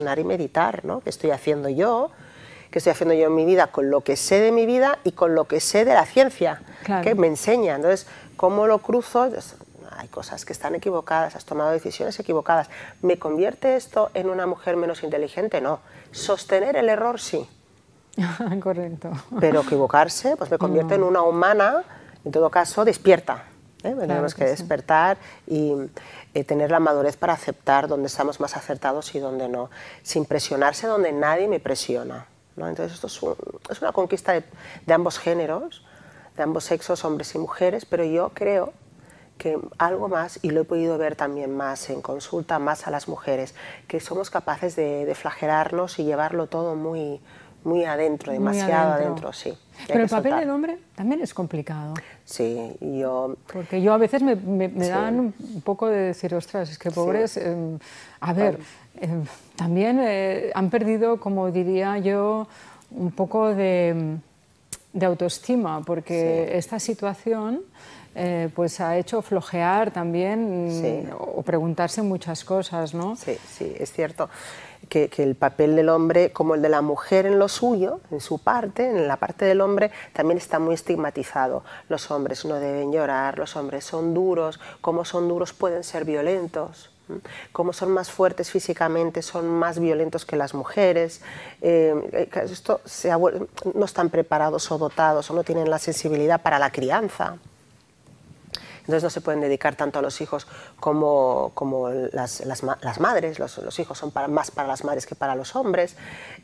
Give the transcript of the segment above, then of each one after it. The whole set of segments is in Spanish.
y meditar, ¿no? ¿Qué estoy haciendo yo? ¿Qué estoy haciendo yo en mi vida con lo que sé de mi vida y con lo que sé de la ciencia, claro, que me enseña? Entonces, ¿cómo lo cruzo? Hay cosas que están equivocadas, has tomado decisiones equivocadas. ¿Me convierte esto en una mujer menos inteligente? No. Sostener el error, sí. Correcto. Pero equivocarse, pues me convierte en una humana, en todo caso, despierta. Tenemos que despertar y tener la madurez para aceptar dónde estamos más acertados y dónde no, sin presionarse donde nadie me presiona, ¿no? Entonces esto es una conquista de ambos géneros, de ambos sexos, hombres y mujeres, pero yo creo que algo más, y lo he podido ver también más en consulta, más a las mujeres, que somos capaces de flagelarnos y llevarlo todo muy adentro, demasiado adentro, sí. Pero el papel del hombre también es complicado. Sí, porque yo a veces me dan un poco de decir, ostras, es que pobres, a ver, también han perdido, como diría yo, un poco de autoestima, porque esta situación pues ha hecho flojear también o preguntarse muchas cosas, ¿no? Sí, sí, es cierto que el papel del hombre, como el de la mujer en lo suyo, en su parte, en la parte del hombre, también está muy estigmatizado. Los hombres no deben llorar, los hombres son duros, como son duros pueden ser violentos. Como son más fuertes físicamente, son más violentos que las mujeres. No están preparados o dotados o no tienen la sensibilidad para la crianza. Entonces no se pueden dedicar tanto a los hijos como las madres. Los hijos son más para las madres que para los hombres.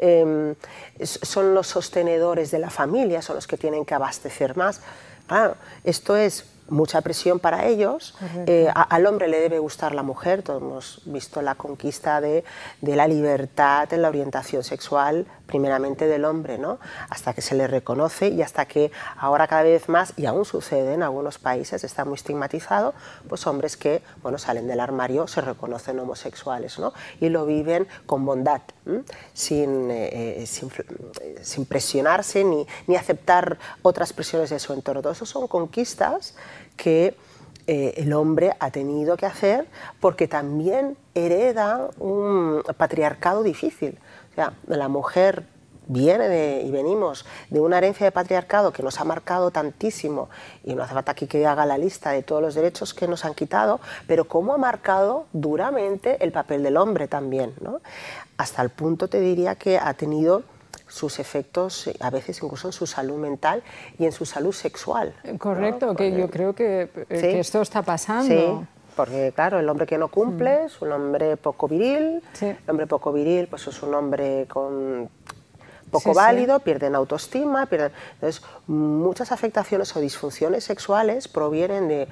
Son los sostenedores de la familia, son los que tienen que abastecer más. Claro, esto es mucha presión para ellos. Al hombre le debe gustar la mujer. Todos hemos visto la conquista de la libertad en la orientación sexual, primeramente del hombre, ¿no? Hasta que se le reconoce y hasta que ahora cada vez más, y aún sucede en algunos países, está muy estigmatizado, pues hombres que, bueno, salen del armario, se reconocen homosexuales, ¿no? Y lo viven con bondad, sin presionarse ni aceptar otras presiones de su entorno. Todo eso son conquistas que el hombre ha tenido que hacer porque también hereda un patriarcado difícil. O sea, la mujer viene y venimos de una herencia de patriarcado que nos ha marcado tantísimo, y no hace falta aquí que haga la lista de todos los derechos que nos han quitado, pero cómo ha marcado duramente el papel del hombre también, ¿no? Hasta el punto, te diría, que ha tenido sus efectos a veces incluso en su salud mental y en su salud sexual. Correcto, ¿no? Que yo creo que esto está pasando. Sí, porque claro, el hombre que no cumple es un hombre poco viril, el hombre poco viril pues es un hombre con poco válido, pierden autoestima, entonces muchas afectaciones o disfunciones sexuales provienen de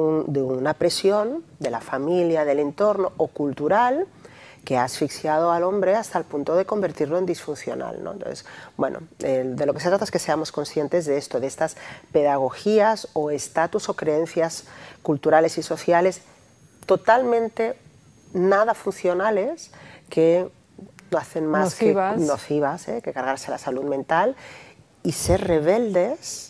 una presión de la familia, del entorno o cultural, que ha asfixiado al hombre hasta el punto de convertirlo en disfuncional, ¿no? Entonces, bueno, de lo que se trata es que seamos conscientes de esto, de estas pedagogías o estatus o creencias culturales y sociales totalmente nada funcionales, que no hacen más que nocivas, que cargarse la salud mental, y ser rebeldes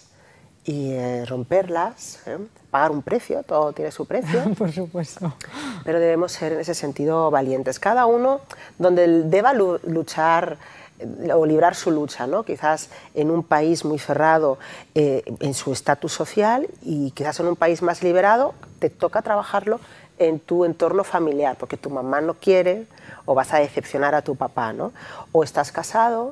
y romperlas, pagar un precio, todo tiene su precio. Por supuesto. Pero debemos ser en ese sentido valientes, cada uno donde deba luchar o librar su lucha, ¿no? Quizás en un país muy cerrado en su estatus social, y quizás en un país más liberado te toca trabajarlo en tu entorno familiar, porque tu mamá no quiere o vas a decepcionar a tu papá, ¿no? O estás casado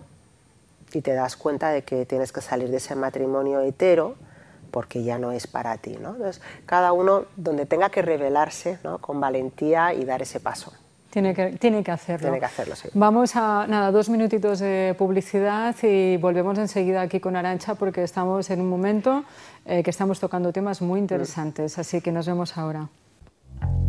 y te das cuenta de que tienes que salir de ese matrimonio hetero porque ya no es para ti, ¿no? Entonces, cada uno donde tenga que rebelarse, ¿no? Con valentía y dar ese paso. Tiene que hacerlo. Tiene que hacerlo, sí. Vamos a 2 minutitos de publicidad y volvemos enseguida aquí con Arantxa, porque estamos en un momento que estamos tocando temas muy interesantes, así que nos vemos ahora.